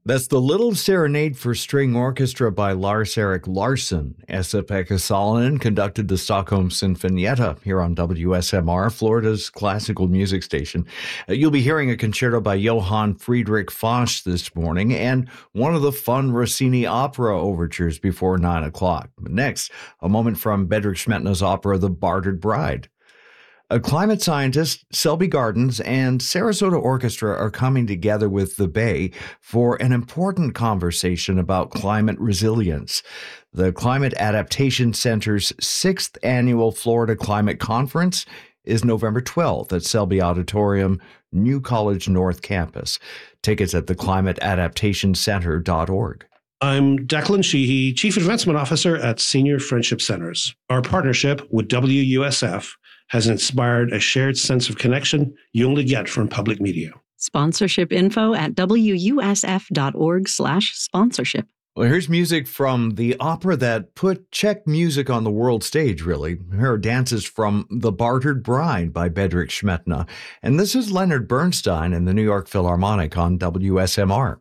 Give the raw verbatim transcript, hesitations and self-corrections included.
That's the Little Serenade for String Orchestra by Lars-Erik Larsson. Esa-Pekka Salonen conducted the Stockholm Sinfonietta here on W S M R, Florida's classical music station. Uh, you'll be hearing a concerto by Johann Friedrich Fasch this morning and one of the fun Rossini opera overtures before nine o'clock. But next, a moment from Bedřich Smetana's opera The Bartered Bride. A climate scientist, Selby Gardens, and Sarasota Orchestra are coming together with the Bay for an important conversation about climate resilience. The Climate Adaptation Center's sixth annual Florida Climate Conference is November twelfth at Selby Auditorium, New College North Campus. Tickets at the climate adaptation center dot org. I'm Declan Sheehy, Chief Advancement Officer at Senior Friendship Centers. Our partnership with W U S F has inspired a shared sense of connection you only get from public media. Sponsorship info at W U S F dot org slash sponsorship. Well, here's music from the opera that put Czech music on the world stage, really. Here are dances from The Bartered Bride by Bedřich Smetana. And this is Leonard Bernstein and the New York Philharmonic on W S M R.